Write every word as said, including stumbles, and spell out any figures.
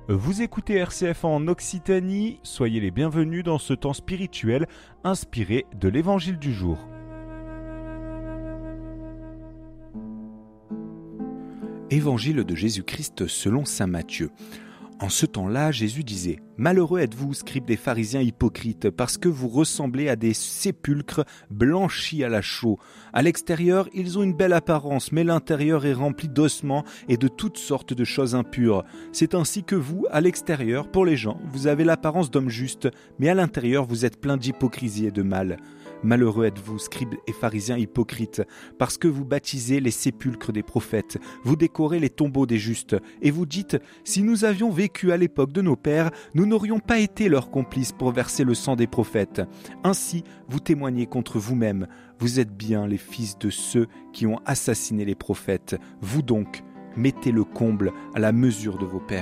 Vous écoutez R C F en Occitanie, soyez les bienvenus dans ce temps spirituel inspiré de l'Évangile du jour. Évangile de Jésus-Christ selon saint Matthieu. En ce temps-là, Jésus disait « Malheureux êtes-vous, scribes des pharisiens hypocrites, parce que vous ressemblez à des sépulcres blanchis à la chaux. À l'extérieur, ils ont une belle apparence, mais l'intérieur est rempli d'ossements et de toutes sortes de choses impures. C'est ainsi que vous, à l'extérieur, pour les gens, vous avez l'apparence d'hommes justes, mais à l'intérieur, vous êtes plein d'hypocrisie et de mal. Malheureux êtes-vous, scribes et pharisiens hypocrites, parce que vous baptisez les sépulcres des prophètes, vous décorez les tombeaux des justes, et vous dites « Si nous avions vécu à l'époque de nos pères, nous n'aurions pas été leurs complices pour verser le sang des prophètes. Ainsi, vous témoignez contre vous-même. Vous êtes bien les fils de ceux qui ont assassiné les prophètes. Vous donc, mettez le comble à la mesure de vos pères. »